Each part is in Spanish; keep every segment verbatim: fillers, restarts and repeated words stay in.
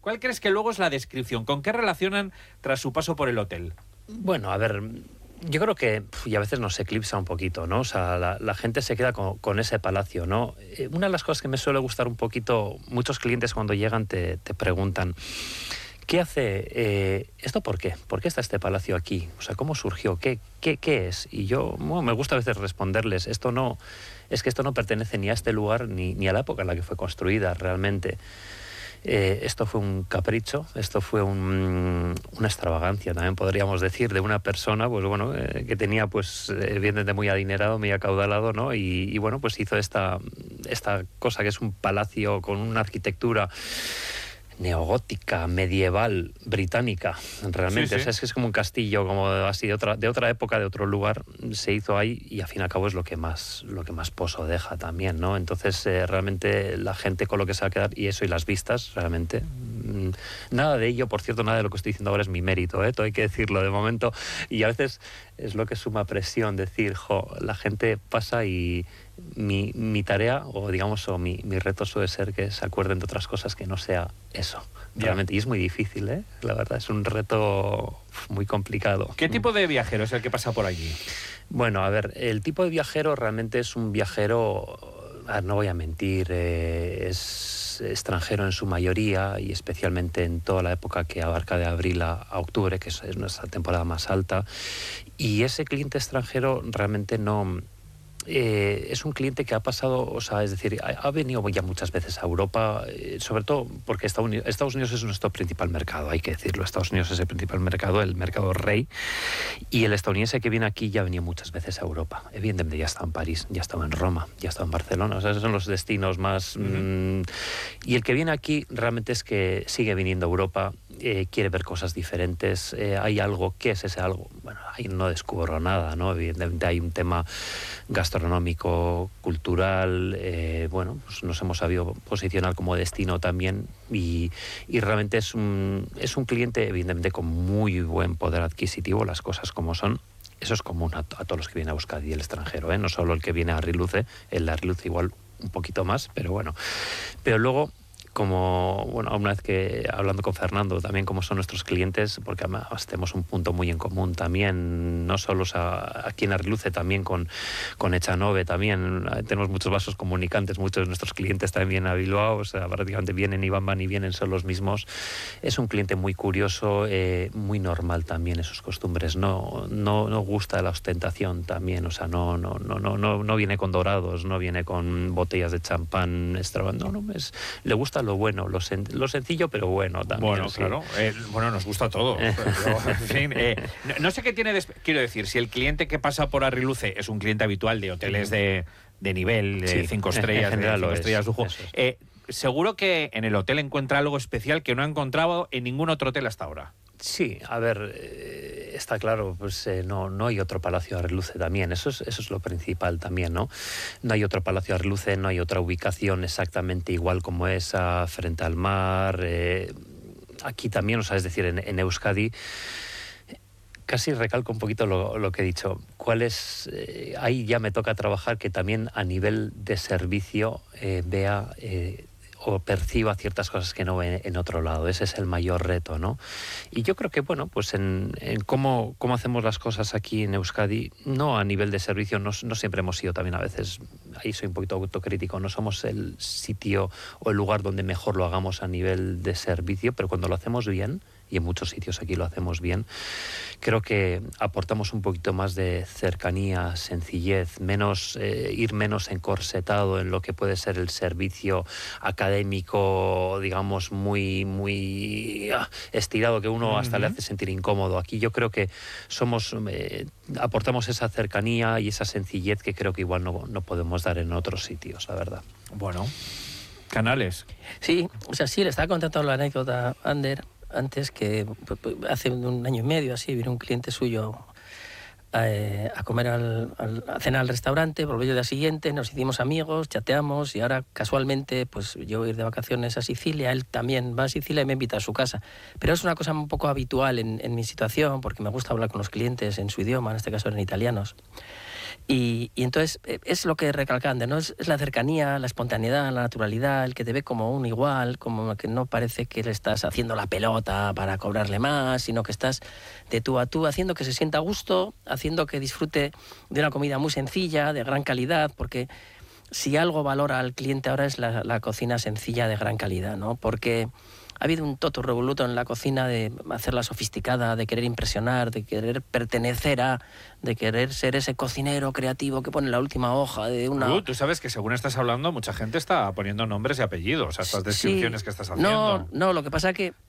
¿Cuál crees que luego es la descripción? ¿Con qué relacionan tras su paso por el hotel? Bueno, a ver, yo creo que pf, y a veces nos eclipsa un poquito, ¿no? O sea, la, la gente se queda con, con ese palacio, ¿no? Eh, una de las cosas que me suele gustar un poquito, muchos clientes cuando llegan te, te preguntan, ¿qué hace eh, esto? ¿Por qué? ¿Por qué está este palacio aquí? O sea, ¿cómo surgió? ¿Qué, qué, qué es? Y yo, bueno, me gusta a veces responderles, esto no, es que esto no pertenece ni a este lugar ni, ni a la época en la que fue construida realmente. Eh, esto fue un capricho, esto fue un, una extravagancia, también podríamos decir, de una persona, pues bueno, eh, que tenía, pues, evidentemente muy adinerado, muy acaudalado, ¿no? Y, y bueno, pues hizo esta, esta cosa que es un palacio con una arquitectura neogótica, medieval, británica, realmente. Sí, sí. O sea, es que es como un castillo, como así de otra, de otra época, de otro lugar, se hizo ahí y al fin y al cabo es lo que más, lo que más pozo deja también, ¿no? Entonces, eh, realmente la gente con lo que se va a quedar, y eso y las vistas, realmente, mmm, nada de ello, por cierto, nada de lo que estoy diciendo ahora es mi mérito, ¿eh? Todo hay que decirlo de momento, y a veces es lo que suma presión, decir, jo, la gente pasa y mi, mi tarea, o digamos, o mi, mi reto suele ser que se acuerden de otras cosas que no sea eso, realmente. Yeah. Y es muy difícil, ¿eh? La verdad, es un reto muy complicado. ¿Qué tipo de viajero es el que pasa por allí? Bueno, a ver, el tipo de viajero realmente es un viajero, a ver, no voy a mentir, eh, es extranjero en su mayoría y especialmente en toda la época que abarca de abril a, a octubre, que es, es nuestra temporada más alta. Y ese cliente extranjero realmente no... Eh, es un cliente que ha pasado, o sea, es decir, ha, ha venido ya muchas veces a Europa, eh, sobre todo porque Estados Unidos, Estados Unidos es nuestro principal mercado, hay que decirlo. Estados Unidos es el principal mercado, el mercado rey, y el estadounidense que viene aquí ya ha venido muchas veces a Europa. Evidentemente ya está en París, ya estaba en Roma, ya estaba en Barcelona, o sea, esos son los destinos más... Uh-huh. mmm, y el que viene aquí realmente es que sigue viniendo a Europa, eh, quiere ver cosas diferentes, eh, hay algo, ¿qué es ese algo? Bueno, ahí no descubro nada, ¿no? Evidentemente hay un tema gastronómico, cultural, eh, bueno, pues nos hemos sabido posicionar como destino también y, y realmente es un, es un cliente evidentemente con muy buen poder adquisitivo, las cosas como son. Eso es común a, a todos los que vienen a Euskadi del extranjero, ¿eh? No solo el que viene a Riluce, el de Riluce igual un poquito más, pero bueno. Pero luego, como, bueno, una vez que hablando con Fernando también cómo son nuestros clientes, porque además tenemos un punto muy en común también, no solo o sea, aquí en Arriluce, también con, con Echanove, también tenemos muchos vasos comunicantes, muchos de nuestros clientes también vienen a Bilbao, o sea, prácticamente vienen y van, van y vienen, son los mismos. Es un cliente muy curioso, eh, muy normal también en sus costumbres, no, no, no gusta la ostentación también, o sea, no, no, no, no, no, no viene con dorados, no viene con botellas de champán extravagantes, no, no, es, le gusta lo bueno, lo, sen lo sencillo pero bueno también. Bueno, sí. Claro, eh, bueno, nos gusta todo. Pero, en fin, eh, no, no sé qué tiene, quiero decir, si el cliente que pasa por Arriluce es un cliente habitual de hoteles de, de nivel, de sí, cinco estrellas, en general de cinco estrellas lujo, es. eh, seguro que en el hotel encuentra algo especial que no ha encontrado en ningún otro hotel hasta ahora. Sí, a ver, eh, está claro, pues eh, no, no hay otro Palacio Arriluce también, eso es, eso es lo principal también, ¿no? No hay otro Palacio Arriluce, no hay otra ubicación exactamente igual como esa, frente al mar, eh, aquí también, o sea, es decir, en, en Euskadi, casi recalco un poquito lo, lo que he dicho, cuál es, eh, ahí ya me toca trabajar que también a nivel de servicio eh, vea... Eh, o perciba ciertas cosas que no ve en otro lado. Ese es el mayor reto, ¿no? Y yo creo que, bueno, pues en, en cómo, cómo hacemos las cosas aquí en Euskadi, no a nivel de servicio, no, no siempre hemos sido también a veces, ahí soy un poquito autocrítico, no somos el sitio o el lugar donde mejor lo hagamos a nivel de servicio, pero cuando lo hacemos bien, y en muchos sitios aquí lo hacemos bien, creo que aportamos un poquito más de cercanía, sencillez, menos eh, ir menos encorsetado en lo que puede ser el servicio académico, digamos, muy muy ah, estirado, que uno hasta uh-huh. le hace sentir incómodo. Aquí yo creo que somos eh, aportamos esa cercanía y esa sencillez que creo que igual no, no podemos dar en otros sitios, la verdad. Bueno, Canales. Sí, o sea, sí, le estaba contando la anécdota a Ander antes, que hace un año y medio así vino un cliente suyo a, a comer al, al, a cenar al restaurante, volvió el día siguiente, nos hicimos amigos, chateamos y ahora casualmente pues yo voy a ir de vacaciones a Sicilia, él también va a Sicilia y me invita a su casa, pero es una cosa un poco habitual en, en mi situación porque me gusta hablar con los clientes en su idioma, en este caso en italianos. Y, y entonces es lo que recalca Ander, ¿no? Es, es la cercanía, la espontaneidad, la naturalidad, el que te ve como un igual, como que no parece que le estás haciendo la pelota para cobrarle más, sino que estás de tú a tú haciendo que se sienta a gusto, haciendo que disfrute de una comida muy sencilla, de gran calidad, porque si algo valora al cliente ahora es la, la cocina sencilla de gran calidad, ¿no? Porque ha habido un totum revolutum en la cocina de hacerla sofisticada, de querer impresionar, de querer pertenecer a, de querer ser ese cocinero creativo que pone la última hoja de una... Uh, tú sabes que según estás hablando, mucha gente está poniendo nombres y apellidos a estas descripciones sí, que estás haciendo. No, no, lo que pasa es que...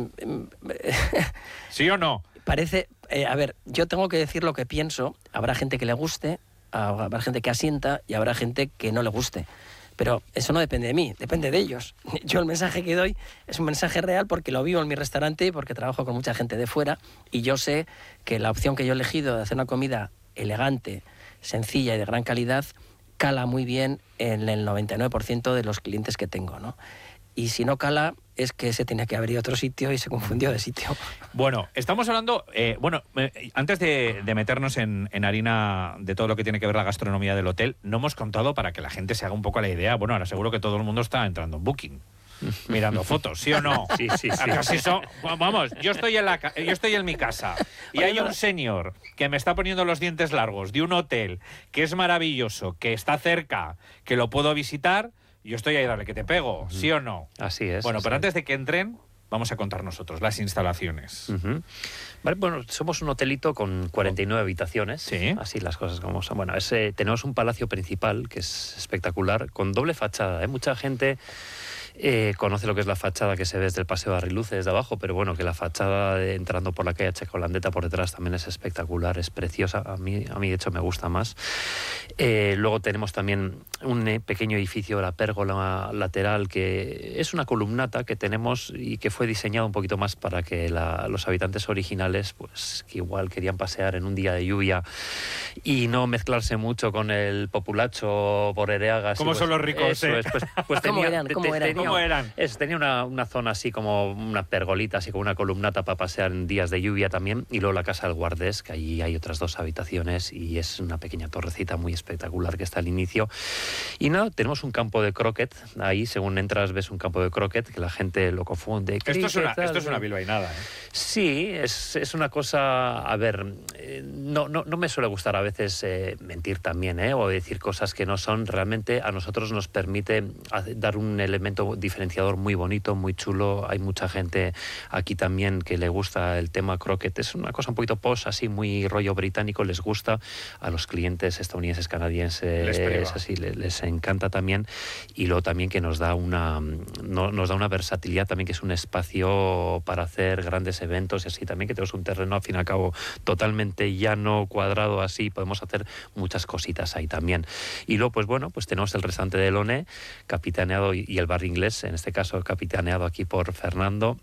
¿Sí o no? Parece... Eh, a ver, yo tengo que decir lo que pienso. Habrá gente que le guste, habrá gente que asienta y habrá gente que no le guste. Pero eso no depende de mí, depende de ellos. Yo el mensaje que doy es un mensaje real porque lo vivo en mi restaurante y porque trabajo con mucha gente de fuera y yo sé que la opción que yo he elegido de hacer una comida elegante, sencilla y de gran calidad cala muy bien en el noventa y nueve por ciento de los clientes que tengo, ¿no? Y si no cala, es que se tenía que haber ido a otro sitio y se confundió de sitio. Bueno, estamos hablando... Eh, bueno, eh, antes de, de meternos en, en harina de todo lo que tiene que ver la gastronomía del hotel, no hemos contado para que la gente se haga un poco la idea. Bueno, ahora seguro que todo el mundo está entrando en Booking, mirando fotos, ¿sí o no? Sí, sí, sí. Casi son, vamos, yo estoy, en la, yo estoy en mi casa y hay un señor que me está poniendo los dientes largos de un hotel que es maravilloso, que está cerca, que lo puedo visitar... Yo estoy ahí, dale, que te pego, ¿sí o no? Así es. Bueno, así pero es. antes de que entren, vamos a contar nosotros las instalaciones. Uh-huh. Vale, bueno, somos un hotelito con cuarenta y nueve habitaciones. Sí. Así las cosas como son. Bueno, ese, tenemos un palacio principal que es espectacular, con doble fachada. ¿eh? Mucha gente eh, conoce lo que es la fachada que se ve desde el Paseo de Arriluce, desde abajo, pero bueno, que la fachada de, entrando por la calle Checa-Holandeta por detrás también es espectacular, es preciosa. A mí, a mí de hecho, me gusta más. Eh, luego tenemos también un eh, pequeño edificio, la pérgola lateral, que es una columnata que tenemos y que fue diseñado un poquito más para que la, los habitantes originales, pues que igual querían pasear en un día de lluvia y no mezclarse mucho con el populacho por Ereagas. ¿Cómo pues, son los ricos? Eso eh? es, pues, pues ¿Cómo tenía, eran? ¿Cómo te, eran? Tenía, ¿Cómo eran? Es, tenía una, una zona así como una pergolita, así como una columnata para pasear en días de lluvia también, y luego la casa del Guardés, que allí hay otras dos habitaciones y es una pequeña torrecita muy espectacular que está al inicio. Y nada, tenemos un campo de croquet, ahí según entras ves un campo de croquet que la gente lo confunde. Esto es una, tal, esto es una bilbainada, ¿eh? Sí, es, es una cosa, a ver, eh, no, no, no me suele gustar a veces eh, mentir también, ¿eh? O decir cosas que no son. Realmente a nosotros nos permite dar un elemento diferenciador muy bonito, muy chulo. Hay mucha gente aquí también que le gusta el tema croquet. Es una cosa un poquito posh, así muy rollo británico, les gusta. A los clientes estadounidenses, canadienses, es así, les, les encanta también. Y luego también que nos da una no, nos da una versatilidad también, que es un espacio para hacer grandes eventos y así también, que tenemos un terreno al fin y al cabo totalmente llano, cuadrado, así podemos hacer muchas cositas ahí también. Y luego pues bueno, pues tenemos el restaurante de Lone, capitaneado, y, y el bar inglés, en este caso capitaneado aquí por Fernando.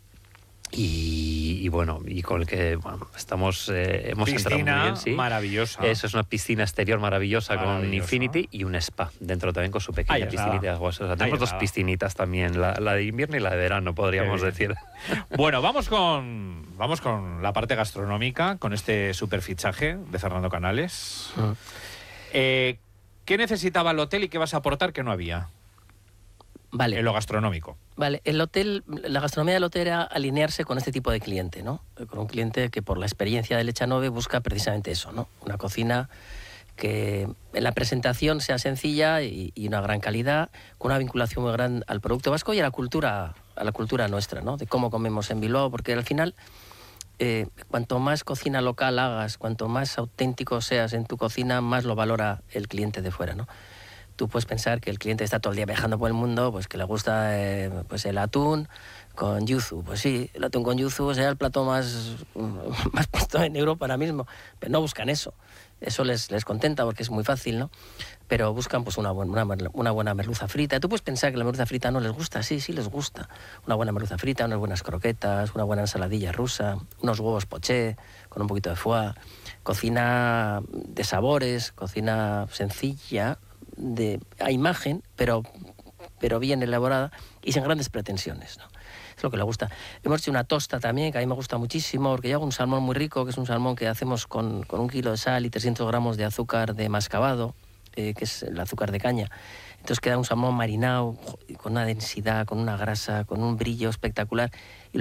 Y, y bueno, y con el que bueno, estamos eh, hemos piscina entrado muy bien, sí. Maravillosa. Eso es una piscina exterior maravillosa, Maravillosa. Con Infinity y un spa dentro también con su pequeña Ahí piscinita de aguas. O sea, tenemos dos nada. piscinitas también, la, la de invierno y la de verano, podríamos decir. Bueno, vamos con vamos con la parte gastronómica, con este superfichaje de Fernando Canales. Uh-huh. Eh, ¿Qué necesitaba el hotel y qué vas a aportar que no había? Vale. En lo gastronómico. Vale, el hotel, la gastronomía del hotel era alinearse con este tipo de cliente, ¿no? Con un cliente que por la experiencia del Echanove busca precisamente eso, ¿no? Una cocina que en la presentación sea sencilla y, y una gran calidad, con una vinculación muy grande al producto vasco y a la cultura, a la cultura nuestra, ¿no? De cómo comemos en Bilbao, porque al final eh, cuanto más cocina local hagas, cuanto más auténtico seas en tu cocina, más lo valora el cliente de fuera, ¿no? Tú puedes pensar que el cliente está todo el día viajando por el mundo, pues que le gusta eh, pues el atún con yuzu. Pues sí, el atún con yuzu sea el plato más, más puesto en Europa ahora mismo. Pero no buscan eso. Eso les, les contenta porque es muy fácil, ¿no? Pero buscan pues una, buena, una, una buena merluza frita. Tú puedes pensar que la merluza frita no les gusta. Sí, sí les gusta. Una buena merluza frita, unas buenas croquetas, una buena ensaladilla rusa, unos huevos poché con un poquito de foie. Cocina de sabores, cocina sencilla, de a imagen, pero, pero bien elaborada y sin grandes pretensiones, ¿no? es lo que le gusta. Hemos hecho una tosta también, que a mí me gusta muchísimo, porque yo hago un salmón muy rico, que es un salmón que hacemos con, con un kilo de sal y trescientos gramos de azúcar de mascabado, eh, que es el azúcar de caña. Entonces queda un salmón marinado con una densidad, con una grasa, con un brillo espectacular. Y